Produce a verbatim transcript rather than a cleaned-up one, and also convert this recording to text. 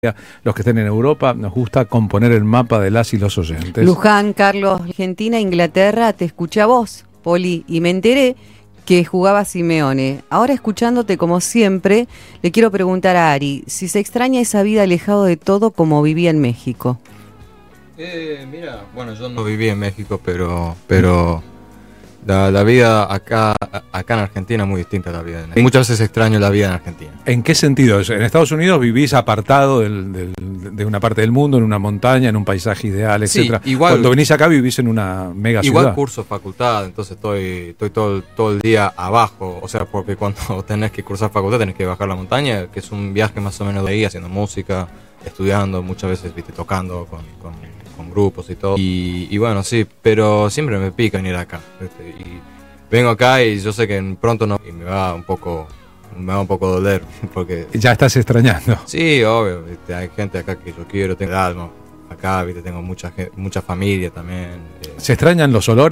Los que estén en Europa, nos gusta componer el mapa de las y los oyentes. Luján, Carlos, Argentina, Inglaterra, te escuché a vos, Poli, y me enteré que jugaba Simeone. Ahora, escuchándote como siempre, le quiero preguntar a Ari si se extraña esa vida alejado de todo como vivía en México. Eh, mira, bueno, yo no viví en México, pero pero la, la vida acá acá en Argentina es muy distinta a la vida en, muchas veces extraño la vida en Argentina. ¿En qué sentido? En Estados Unidos vivís apartado del, del, de una parte del mundo, en una montaña, en un paisaje ideal, etcétera. Sí, igual, cuando venís acá vivís en una mega igual ciudad. curso facultad, entonces estoy estoy todo, todo el día abajo, o sea, porque cuando tenés que cursar facultad tenés que bajar la montaña, que es un viaje más o menos de ahí, haciendo música, estudiando, muchas veces viste tocando con, con, con grupos y todo. Y, y bueno, sí, pero siempre me pica venir acá. ¿Viste? Y vengo acá y yo sé que pronto no, y me va un poco me va un poco a doler porque ya estás extrañando. Sí, obvio, ¿viste? Hay gente acá que yo quiero, tengo algo acá, ¿viste? Tengo mucha mucha familia también. ¿Se extrañan los olores?